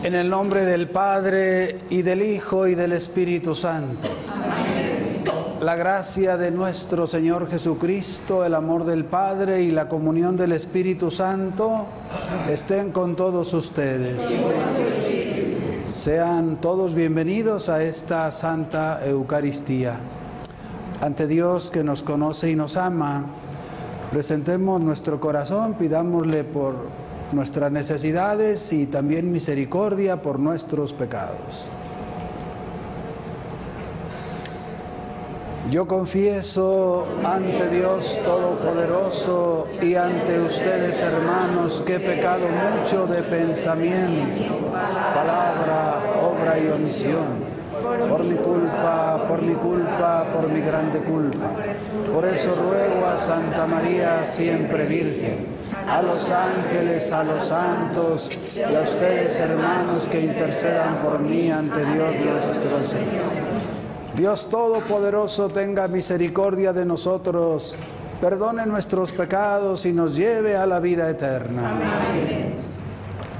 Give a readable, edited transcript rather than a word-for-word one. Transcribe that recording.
En el nombre del Padre, y del Hijo, y del Espíritu Santo. Amén. La gracia de nuestro Señor Jesucristo, el amor del Padre y la comunión del Espíritu Santo estén con todos ustedes. Sean todos bienvenidos a esta Santa Eucaristía. Ante Dios que nos conoce y nos ama, presentemos nuestro corazón, pidámosle por nuestras necesidades y también misericordia por nuestros pecados. Yo confieso ante Dios Todopoderoso y ante ustedes, hermanos, que he pecado mucho de pensamiento, palabra, obra y omisión. Por mi culpa, por mi grande culpa. Por eso ruego a Santa María, siempre Virgen, a los ángeles, a los santos y a ustedes, hermanos, que intercedan por mí ante Dios nuestro Señor. Dios Todopoderoso tenga misericordia de nosotros, perdone nuestros pecados y nos lleve a la vida eterna. Amén.